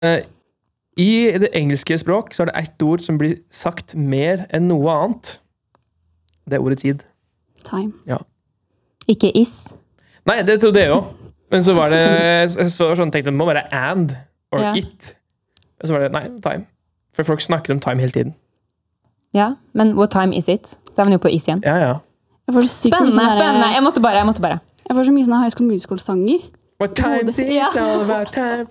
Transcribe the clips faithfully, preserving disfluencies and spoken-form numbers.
Uh, I det engelske språk så er det ett ord som blir sagt mer enn noe annet. Det er ordet tid. Time. Ja. Ikke is. Nei, det trodde jeg også. Men så var det så sånn tenkte jeg, det må være and or Ja. it. Og så var det, nei, time. For folk snakker om time hele tiden. Ja, men what time is it? Så er man jo på is igjen. Ja, ja. Jeg får så sykt mye Spennende, sånne der- spennende. Jeg måtte bare, jeg måtte bare. Jeg får så mye sånne High School Musical-sanger. What time is it? Ja. It's all about time.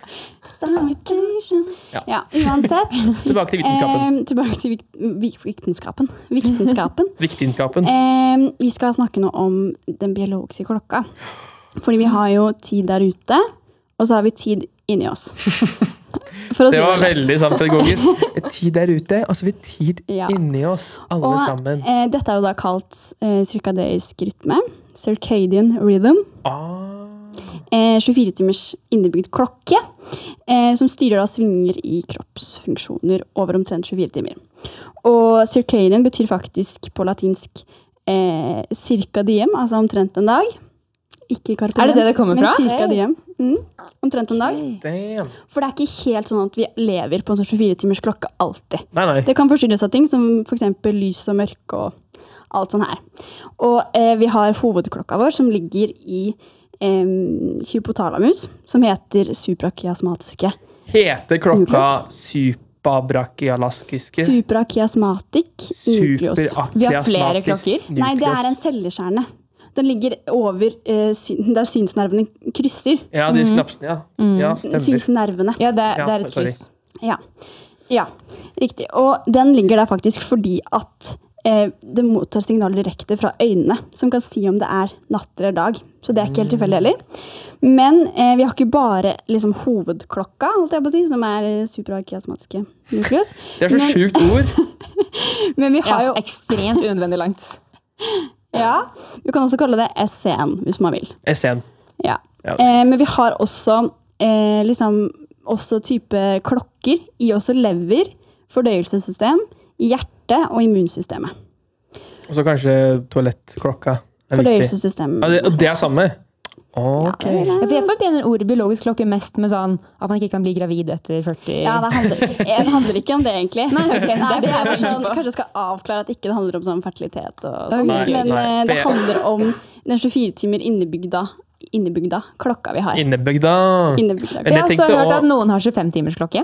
Ja. ja, uansett. Tilbake til vitenskapen. Eh, tilbake til vik vik vitenskapen. Vitenskapen. Viktenskapen. Eh, vi skal snakke nå om den biologiske klokka. Fordi vi har jo tid der ute, og så har vi tid inni oss. For å Det si var lett. veldig sånn pedagogisk. Tid der ute, og så har vi tid Ja. inni oss, alle Og sammen. eh, dette er jo da kalt eh, cirkadisk rytme. Circadian rhythm. Ah. Eh, tjuefire timers innebygd klokke, eh, som styrer da svingninger i kroppsfunksjoner over omtrent tjuefire timer. Og circadian betyr faktisk på latinsk eh, circa diem, altså omtrent en dag. Ikke carpe Er det diem, det det kommer fra? Men circa diem. Mm, omtrent en dag. Damn. For det er ikke helt sånn at vi lever på en sånn tjuefire timers klokke alltid. Nei, nei. Det kan forstyrres av ting som for eksempel lys og mørke og alt sånn her. Og eh, vi har hovedklokka vår som ligger i eh, hypotalamus, som heter suprachiasmatiske. Heter klokka suprachiasmatiske? Suprachiasmatic nucleus. Vi har flere klokker? Nei, det er en celleskjerne. Den ligger over eh, syn, der synsnervene krysser. Ja, de snapsene, ja. Ja, stemmer. Synsnervene. Ja, det, Ja, det er et sorry. kryss. Ja. ja, riktig. Og den ligger der faktisk fordi at eh, det mottar signaler direkte fra øynene, som kan si om det er natt eller dag. Så det er ikke helt tilfeldig heller. Men eh, vi har ikke bare liksom, hovedklokka, alt jeg på å si, som er eh, suprachiasmatiske nucleus. Det er så Men- sjukt ord. Men vi har Ja, jo ekstremt unødvendig langt. Ja, vi kan også kalle det S C N, hvis man vil. S N. Ja. Ja, Eh, men vi har også, eh, liksom, også type klokker i også lever, fordøyelsessystem, hjerte og immunsystemet. Og så kanskje toalettklokka. Er viktig. Fordøyelsessystemet. Ja, det, og det er samme? Ok. Ja, Ja, for jeg forbinder ordet biologisk klokke mest med sånn at man ikke kan bli gravid etter førti. Ja, det handler, det handler ikke om det, egentlig. Nei, ok, det er Nei, det er bare bare sånn, på. kanskje jeg skal avklare at ikke det handler om sånn fertilitet og sånn. Nei, Men nei, eh, for det jeg- handler om den tjuefire timer innebygda, innebygda klokka vi har. Innebygda. Innebygda Men Jeg jeg har også tenkte hørt å- at noen har tjuefem timers klokke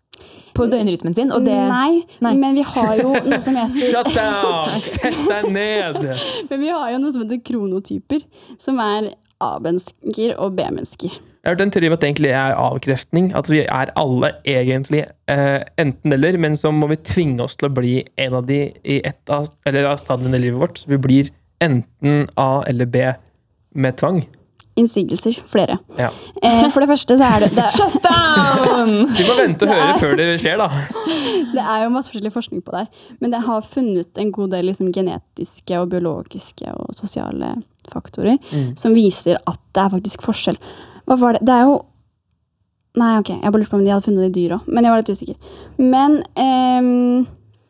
på døgnrytmen sin, og det... Nei, Nei. men vi har jo noe som heter Shut down! Sett deg ned! Men vi har jo noe som heter kronotyper, som er A-mennesker og B-mennesker. Jeg har hørt en teori om at det egentlig er avkreftning. At vi er alle egentlig eh, enten eller, men så må vi tvinge oss til å bli en av de i et av, eller av stadiene i livet vårt. Så vi blir enten A eller B med tvang. Innsigelser, flere. Ja. Eh, for det første så er det, det, Shut down! Vi må vente og høre før det skjer, da. det er jo masse forskjellig forskning på det her, men det har funnet en god del liksom, genetiske og biologiske og sosiale faktorer Mm. som viser at det er faktisk forskjell. Hva var det? Det er jo Nei, ok, jeg bare lurte på om de hadde funnet det i dyr også, men jeg var litt usikker. Men ehm,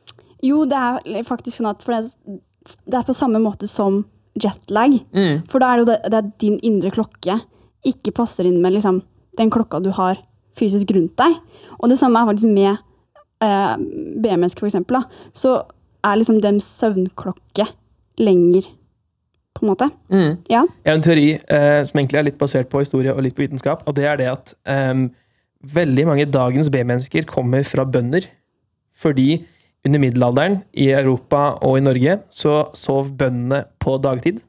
jo, det er faktisk sånn at for det, det er på samme måte som jetlag. Mm. For da er det jo det, det er din indre klokke ikke passer inn med liksom, den klokka du har fysisk rundt deg. Og det samme er faktisk med eh, B-mennesker for eksempel. Da. Så er liksom dems søvnklokke lenger, på en måte. Mm. Ja. Jeg har en teori eh, som egentlig er litt basert på historie og litt på vitenskap, og det er det at em, veldig mange dagens B-mennesker kommer fra bønder, fordi under middelalderen i Europa og i Norge så sov bøndene på dagtid,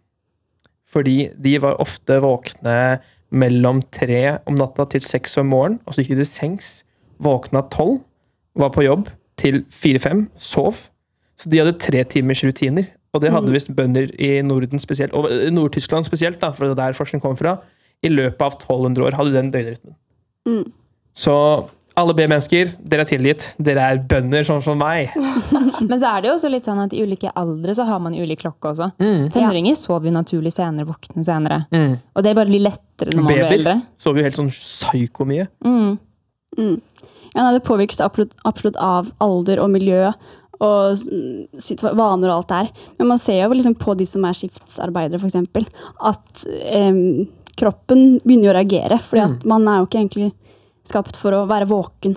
fordi de var ofte våkne mellom tre om natta til seks om morgenen, og så gikk de til sengs, våkna tolv, var på jobb til fire-fem, sov, så de hadde tre timers rutiner. Og det hadde visst bønder i Norden spesielt, og Nord-Tyskland spesielt, da, for det er der forskning kom fra. I løpet av tolv hundre år hadde den døgnrytmen. Mm. Så alle B-mennesker, dere er tilgitt. Dere er bønder sånn som meg. Men så er det jo også litt sånn at i ulike aldre så har man ulik klokke også. Mm. Tenåringer sover jo naturlig senere, våkner senere. Mm. Og det er bare litt lettere når man blir eldre. Babyer sover jo helt sånn psyko mye. Mm. Mm. Ja, nei, det påvirkes absolutt, absolutt av alder og miljø og sitt vaner og alt det her. Men man ser jo liksom på de som er skiftsarbeidere, for eksempel, at em, kroppen begynner å reagere, fordi at man er jo ikke egentlig skapt for å være våken